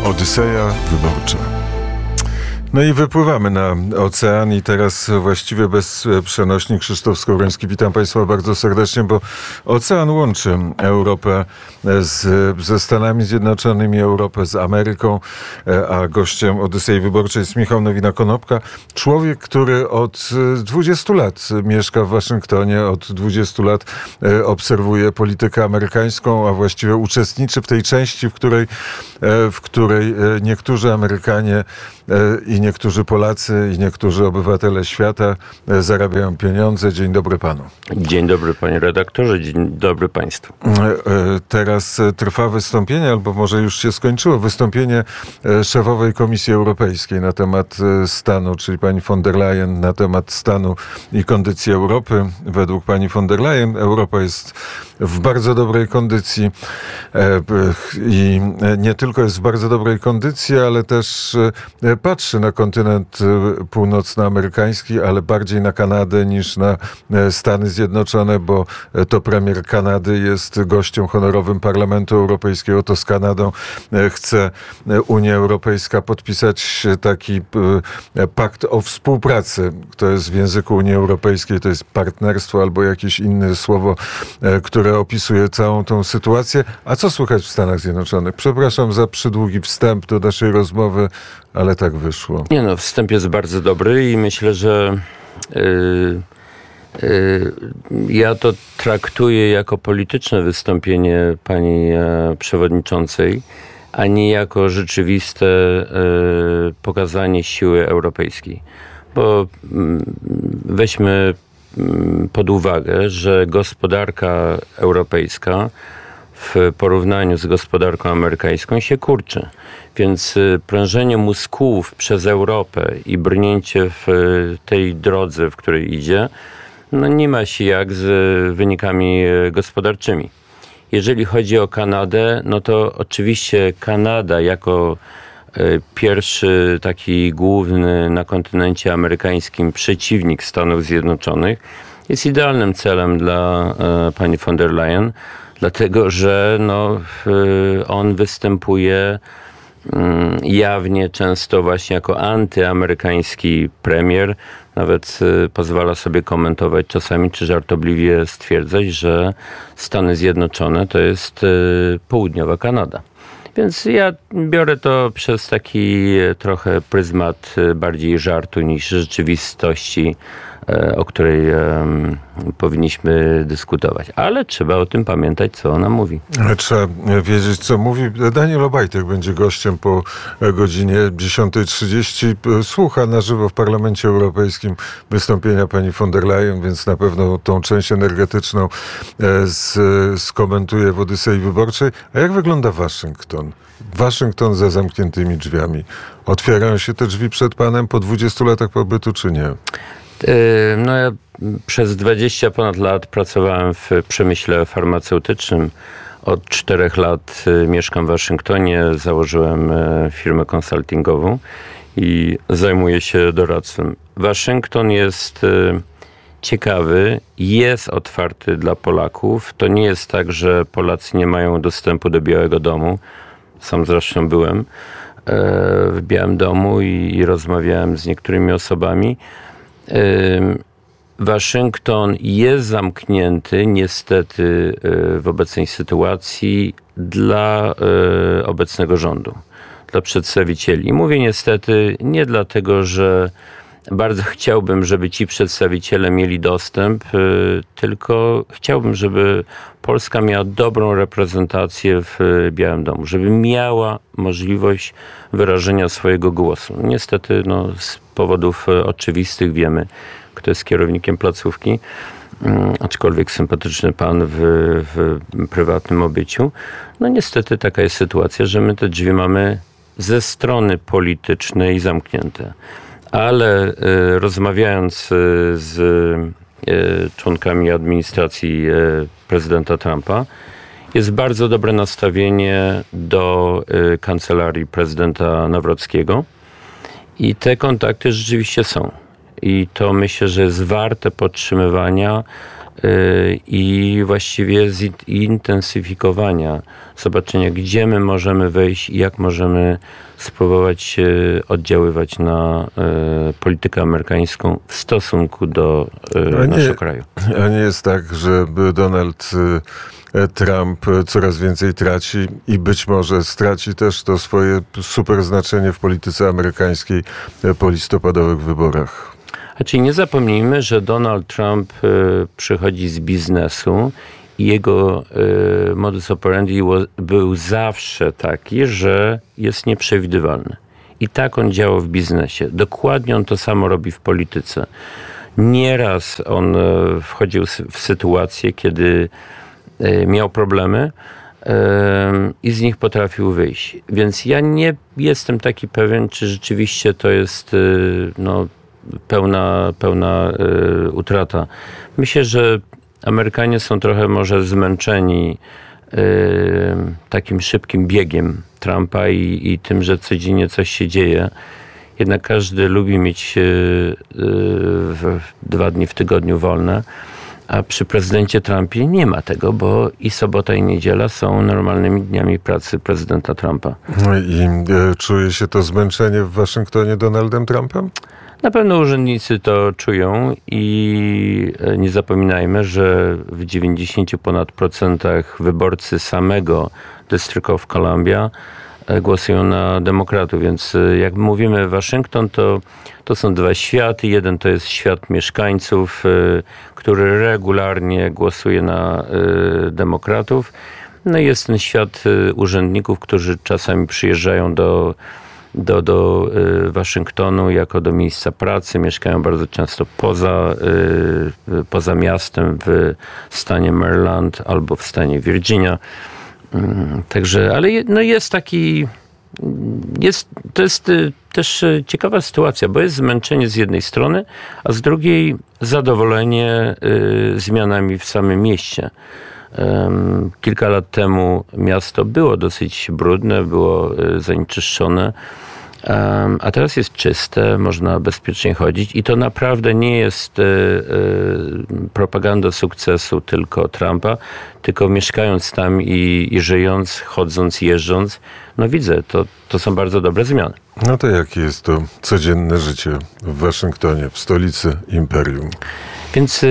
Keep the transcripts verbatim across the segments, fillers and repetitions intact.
Odyseja wyborcza. No i wypływamy na ocean i teraz właściwie bez przenośni. Krzysztof Skowroński, witam Państwa bardzo serdecznie, bo ocean łączy Europę z, ze Stanami Zjednoczonymi, Europę z Ameryką, a gościem Odysei Wyborczej jest Michał Nowina-Konopka. Człowiek, który od dwudziestu lat mieszka w Waszyngtonie, od dwudziestu lat obserwuje politykę amerykańską, a właściwie uczestniczy w tej części, w której, w której niektórzy Amerykanie i niektórzy Polacy i niektórzy obywatele świata zarabiają pieniądze. Dzień dobry panu. Dzień dobry panie redaktorze, dzień dobry państwu. Teraz trwa wystąpienie, albo może już się skończyło, wystąpienie szefowej Komisji Europejskiej na temat stanu, czyli pani von der Leyen, na temat stanu i kondycji Europy. Według pani von der Leyen Europa jest w bardzo dobrej kondycji i nie tylko jest w bardzo dobrej kondycji, ale też patrzy na kontynent północnoamerykański, ale bardziej na Kanadę niż na Stany Zjednoczone, bo to premier Kanady jest gościem honorowym Parlamentu Europejskiego. To z Kanadą chce Unia Europejska podpisać taki pakt o współpracy. To jest w języku Unii Europejskiej, to jest partnerstwo albo jakieś inne słowo, które opisuje całą tą sytuację. A co słychać w Stanach Zjednoczonych? Przepraszam za przydługi wstęp do naszej rozmowy, ale tak wyszło. Nie no, wstęp jest bardzo dobry i myślę, że yy, yy, ja to traktuję jako polityczne wystąpienie pani e, przewodniczącej, a nie jako rzeczywiste e, pokazanie siły europejskiej. Bo m, weźmy m, pod uwagę, że gospodarka europejska w porównaniu z gospodarką amerykańską się kurczy. Więc prężenie mózgów przez Europę i brnięcie w tej drodze, w której idzie, no nie ma się jak z wynikami gospodarczymi. Jeżeli chodzi o Kanadę, no to oczywiście Kanada jako pierwszy taki główny na kontynencie amerykańskim przeciwnik Stanów Zjednoczonych jest idealnym celem dla pani von der Leyen, dlatego że no, on występuje jawnie, często właśnie jako antyamerykański premier. Nawet pozwala sobie komentować czasami, czy żartobliwie stwierdzać, że Stany Zjednoczone to jest południowa Kanada. Więc ja biorę to przez taki trochę pryzmat bardziej żartu niż rzeczywistości, o której um, powinniśmy dyskutować. Ale trzeba o tym pamiętać, co ona mówi. Trzeba wiedzieć, co mówi. Daniel Obajtek będzie gościem po godzinie dziesiątej trzydzieści. Słucha na żywo w Parlamencie Europejskim wystąpienia pani von der Leyen, więc na pewno tą część energetyczną z, skomentuje w Odysei Wyborczej. A jak wygląda Waszyngton? Waszyngton za zamkniętymi drzwiami. Otwierają się te drzwi przed panem po dwudziestu latach pobytu, czy nie? No ja przez dwadzieścia ponad lat pracowałem w przemyśle farmaceutycznym. Od czterech lat mieszkam w Waszyngtonie, założyłem firmę konsultingową i zajmuję się doradztwem. Waszyngton jest ciekawy, jest otwarty dla Polaków. To nie jest tak, że Polacy nie mają dostępu do Białego Domu. Sam zresztą byłem w Białym Domu i rozmawiałem z niektórymi osobami. Waszyngton jest zamknięty niestety w obecnej sytuacji dla obecnego rządu, dla przedstawicieli. I mówię niestety nie dlatego, że bardzo chciałbym, żeby ci przedstawiciele mieli dostęp, tylko chciałbym, żeby Polska miała dobrą reprezentację w Białym Domu, żeby miała możliwość wyrażenia swojego głosu. Niestety no, z powodów oczywistych wiemy, kto jest kierownikiem placówki, aczkolwiek sympatyczny pan w, w prywatnym obyciu. No niestety taka jest sytuacja, że my te drzwi mamy ze strony politycznej zamknięte. Ale y, rozmawiając y, z y, członkami administracji y, prezydenta Trumpa, jest bardzo dobre nastawienie do y, kancelarii prezydenta Nawrockiego i te kontakty rzeczywiście są. I to myślę, że jest warte podtrzymywania i właściwie zintensyfikowania, zobaczenia, gdzie my możemy wejść i jak możemy spróbować oddziaływać na politykę amerykańską w stosunku do a naszego nie, kraju. A nie jest tak, że Donald Trump coraz więcej traci i być może straci też to swoje super znaczenie w polityce amerykańskiej po listopadowych wyborach? Znaczy nie zapomnijmy, że Donald Trump y, przychodzi z biznesu i jego y, modus operandi był zawsze taki, że jest nieprzewidywalny. I tak on działał w biznesie. Dokładnie on to samo robi w polityce. Nieraz on y, wchodził w sytuację, kiedy y, miał problemy y, i z nich potrafił wyjść. Więc ja nie jestem taki pewien, czy rzeczywiście to jest y, no, pełna, pełna y, utrata. Myślę, że Amerykanie są trochę może zmęczeni y, takim szybkim biegiem Trumpa i, i tym, że codziennie coś się dzieje. Jednak każdy lubi mieć y, y, dwa dni w tygodniu wolne, a przy prezydencie Trumpie nie ma tego, bo i sobota, i niedziela są normalnymi dniami pracy prezydenta Trumpa. No i y, czuje się to zmęczenie w Waszyngtonie Donaldem Trumpem? Na pewno urzędnicy to czują i nie zapominajmy, że w dziewięćdziesięciu ponad procentach wyborcy samego District of Columbia głosują na demokratów, więc jak mówimy Waszyngton, to, to są dwa światy. Jeden to jest świat mieszkańców, który regularnie głosuje na demokratów. No i jest ten świat urzędników, którzy czasami przyjeżdżają do do, do y, Waszyngtonu jako do miejsca pracy. Mieszkają bardzo często poza, y, poza miastem w stanie Maryland albo w stanie Virginia. Y, także, ale je, no jest taki, jest, to jest y, też ciekawa sytuacja, bo jest zmęczenie z jednej strony, a z drugiej zadowolenie y, zmianami w samym mieście. Kilka lat temu miasto było dosyć brudne, było zanieczyszczone, a teraz jest czyste, można bezpiecznie chodzić i to naprawdę nie jest propaganda sukcesu tylko Trumpa, tylko mieszkając tam i, i żyjąc, chodząc, jeżdżąc, no widzę, to, to są bardzo dobre zmiany. No to jakie jest to codzienne życie w Waszyngtonie, w stolicy imperium? Więc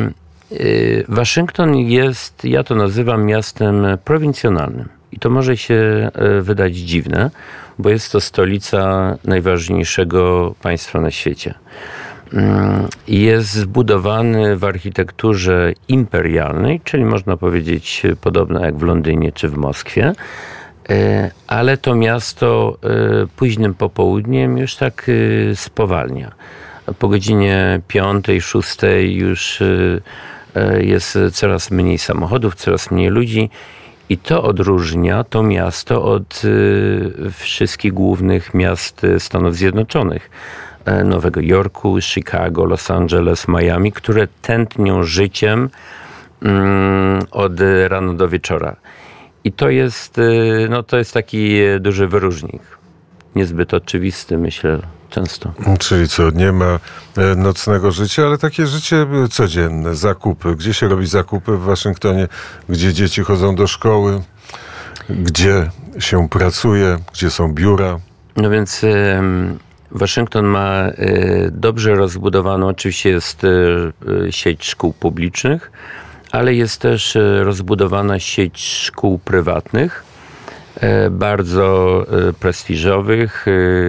Waszyngton jest, ja to nazywam miastem prowincjonalnym. I to może się wydać dziwne, bo jest to stolica najważniejszego państwa na świecie. Jest zbudowany w architekturze imperialnej, czyli można powiedzieć podobna jak w Londynie czy w Moskwie, ale to miasto późnym popołudniem już tak spowalnia. Po godzinie piątej, szóstej już jest coraz mniej samochodów, coraz mniej ludzi i to odróżnia to miasto od wszystkich głównych miast Stanów Zjednoczonych. Nowego Jorku, Chicago, Los Angeles, Miami, które tętnią życiem od rana do wieczora. I to jest, no to jest taki duży wyróżnik. Niezbyt oczywisty, myślę, często. Czyli co, nie ma nocnego życia, ale takie życie codzienne, zakupy. Gdzie się robi zakupy w Waszyngtonie? Gdzie dzieci chodzą do szkoły? Gdzie się pracuje? Gdzie są biura? No więc Waszyngton ma dobrze rozbudowaną, oczywiście jest sieć szkół publicznych, ale jest też rozbudowana sieć szkół prywatnych, bardzo prestiżowych,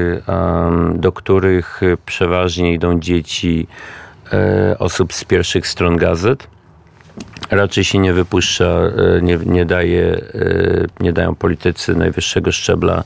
do których przeważnie idą dzieci osób z pierwszych stron gazet. Raczej się nie wypuszcza, nie, nie, daje, nie dają politycy najwyższego szczebla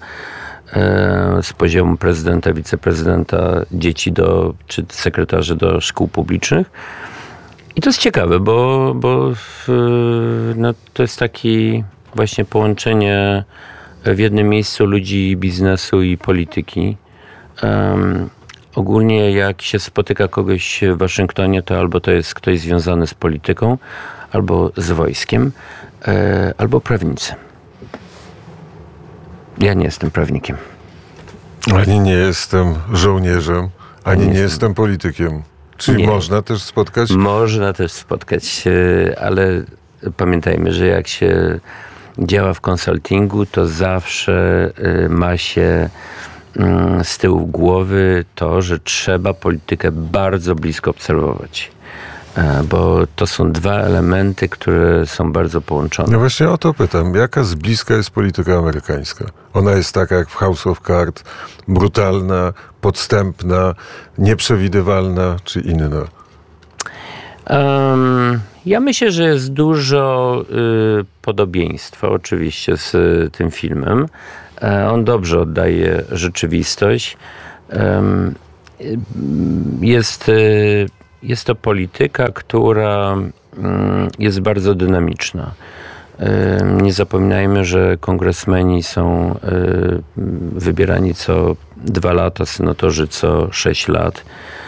z poziomu prezydenta, wiceprezydenta dzieci do, czy sekretarzy do szkół publicznych. I to jest ciekawe, bo, bo w, no, to jest taki właśnie połączenie w jednym miejscu ludzi biznesu i polityki. Um, ogólnie jak się spotyka kogoś w Waszyngtonie, to albo to jest ktoś związany z polityką, albo z wojskiem, e, albo prawnicy. Ja nie jestem prawnikiem. Ani nie jestem żołnierzem, Ani nie, nie jestem politykiem. Czyli nie. można też spotkać? Można też spotkać, ale pamiętajmy, że jak się działa w konsultingu, to zawsze ma się z tyłu głowy to, że trzeba politykę bardzo blisko obserwować. Bo to są dwa elementy, które są bardzo połączone. No właśnie o to pytam. Jaka z bliska jest polityka amerykańska? Ona jest taka jak w House of Cards, brutalna, podstępna, nieprzewidywalna, czy inna? Um, ja myślę, że jest dużo y, podobieństwa oczywiście z y, tym filmem. E, on dobrze oddaje rzeczywistość. Um, y, jest... Y, Jest to polityka, która jest bardzo dynamiczna. Nie zapominajmy, że kongresmeni są wybierani co dwa lata, senatorzy co sześć lat,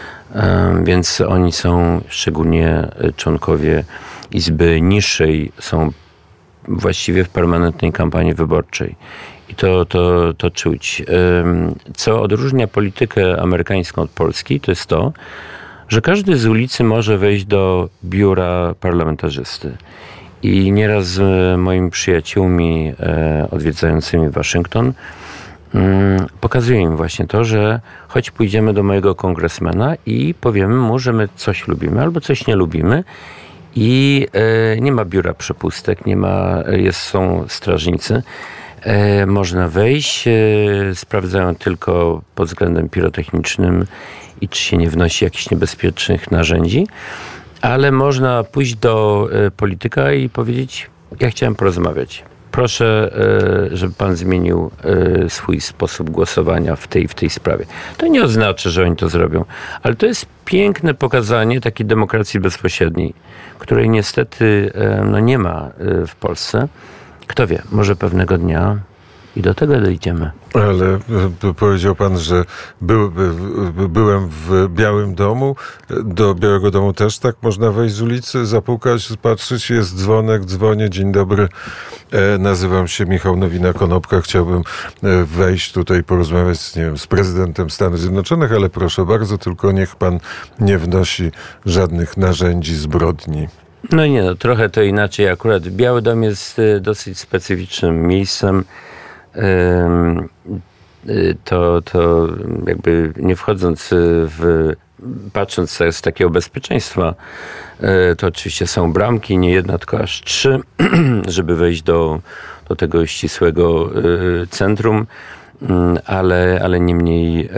więc oni są, szczególnie członkowie Izby Niższej, są właściwie w permanentnej kampanii wyborczej. I to, to, to czuć. Co odróżnia politykę amerykańską od Polski, to jest to, że każdy z ulicy może wejść do biura parlamentarzysty. I nieraz z moimi przyjaciółmi e, odwiedzającymi Waszyngton mm, pokazuję im właśnie to, że choć pójdziemy do mojego kongresmena i powiemy mu, że my coś lubimy albo coś nie lubimy i e, nie ma biura przepustek, nie ma, jest, są strażnicy. E, można wejść, e, sprawdzają tylko pod względem pirotechnicznym i czy się nie wnosi jakichś niebezpiecznych narzędzi, ale można pójść do e, polityka i powiedzieć, ja chciałem porozmawiać. Proszę, e, żeby pan zmienił e, swój sposób głosowania w tej w tej sprawie. To nie oznacza, że oni to zrobią, ale to jest piękne pokazanie takiej demokracji bezpośredniej, której niestety e, no nie ma e, w Polsce. Kto wie, może pewnego dnia i do tego dojdziemy. Ale powiedział pan, że był, by, byłem w Białym Domu. Do Białego Domu też tak można wejść z ulicy, zapukać, patrzeć, jest dzwonek, dzwonię, dzień dobry. E, nazywam się Michał Nowina-Konopka. Chciałbym wejść tutaj, porozmawiać nie wiem, z prezydentem Stanów Zjednoczonych, ale proszę bardzo, tylko niech pan nie wnosi żadnych narzędzi zbrodni. No nie, no trochę to inaczej. Akurat Biały Dom jest dosyć specyficznym miejscem. To, to jakby nie wchodząc w, patrząc z takiego bezpieczeństwa, to oczywiście są bramki, nie jedna, tylko aż trzy, żeby wejść do, do tego ścisłego centrum, ale, ale niemniej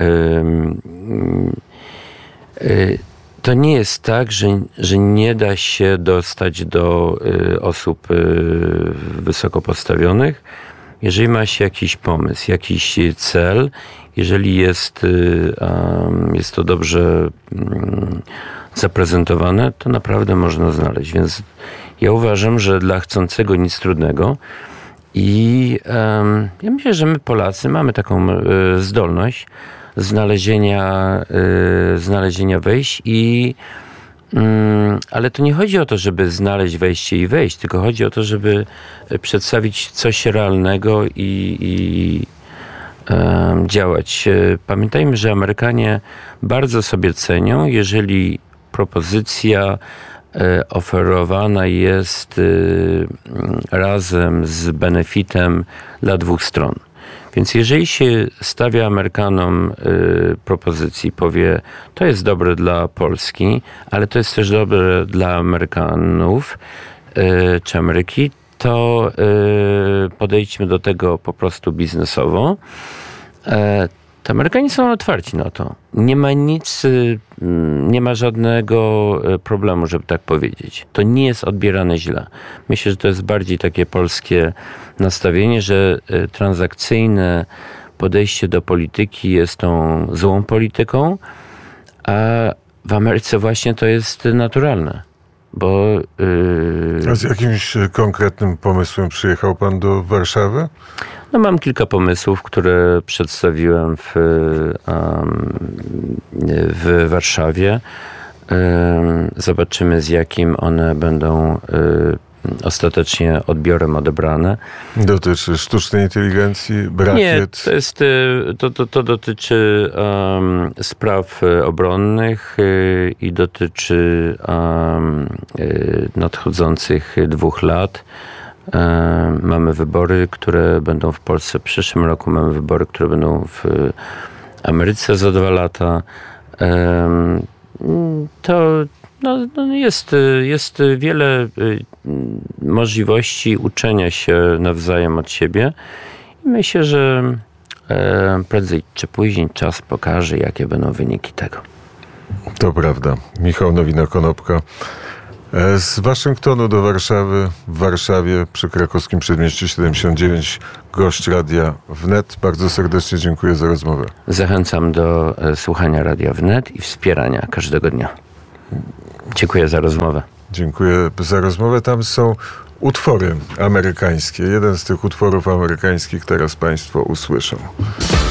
to nie jest tak, że, że nie da się dostać do osób wysoko postawionych. Jeżeli ma się jakiś pomysł, jakiś cel, jeżeli jest, jest to dobrze zaprezentowane, to naprawdę można znaleźć. Więc ja uważam, że dla chcącego nic trudnego i ja myślę, że my Polacy mamy taką zdolność znalezienia, znalezienia wejść i ale to nie chodzi o to, żeby znaleźć wejście i wejść, tylko chodzi o to, żeby przedstawić coś realnego i, i um, działać. Pamiętajmy, że Amerykanie bardzo sobie cenią, jeżeli propozycja e, oferowana jest e, razem z benefitem dla dwóch stron. Więc jeżeli się stawia Amerykanom y, propozycji, powie, to jest dobre dla Polski, ale to jest też dobre dla Amerykanów y, czy Ameryki, to y, podejdźmy do tego po prostu biznesowo. E, to Amerykanie są otwarci na to. Nie ma nic, y, nie ma żadnego problemu, żeby tak powiedzieć. To nie jest odbierane źle. Myślę, że to jest bardziej takie polskie nastawienie, że transakcyjne podejście do polityki jest tą złą polityką, a w Ameryce właśnie to jest naturalne. Bo, yy... A z jakimś konkretnym pomysłem przyjechał pan do Warszawy? No mam kilka pomysłów, które przedstawiłem w, um, w Warszawie. Um, zobaczymy, z jakim one będą ostatecznie odbiorem odebrane. Dotyczy sztucznej inteligencji, rakiet? Nie, to, jest, to, to, to dotyczy um, spraw obronnych y, i dotyczy um, y, nadchodzących dwóch lat. Um, mamy wybory, które będą w Polsce w przyszłym roku, mamy wybory, które będą w Ameryce za dwa lata. Um, to no, no jest, jest wiele możliwości uczenia się nawzajem od siebie i myślę, że prędzej czy później czas pokaże, jakie będą wyniki tego. To prawda. Michał Nowina-Konopka. Z Waszyngtonu do Warszawy, w Warszawie przy Krakowskim Przedmieściu siedemdziesiąt dziewięć, gość Radia Wnet. Bardzo serdecznie dziękuję za rozmowę. Zachęcam do słuchania Radia Wnet i wspierania każdego dnia. Dziękuję za rozmowę. Dziękuję za rozmowę. Tam są utwory amerykańskie. Jeden z tych utworów amerykańskich teraz Państwo usłyszą.